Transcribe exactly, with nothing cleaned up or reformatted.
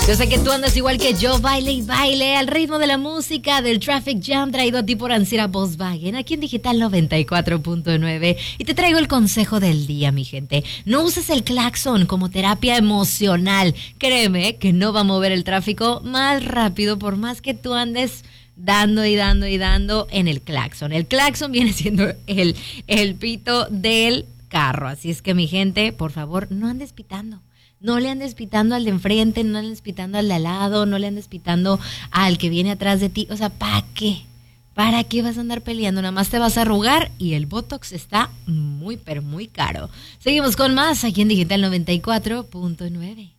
Yo sé que tú andas igual que yo, baile y baile al ritmo de la música del Traffic Jam traído a ti por Ancira Volkswagen, aquí en Digital noventa y cuatro punto nueve. Y te traigo el consejo del día, mi gente. No uses el claxon como terapia emocional. Créeme que no va a mover el tráfico más rápido por más que tú andes dando y dando y dando en el claxon. El claxon viene siendo el, el pito del carro. Así es que, mi gente, por favor, no andes pitando. No le andes pitando al de enfrente, no le andes pitando al de al lado, no le andes pitando al que viene atrás de ti. O sea, ¿para qué? ¿Para qué vas a andar peleando? Nada más te vas a arrugar y el Botox está muy, pero muy caro. Seguimos con más aquí en Digital noventa y cuatro punto nueve.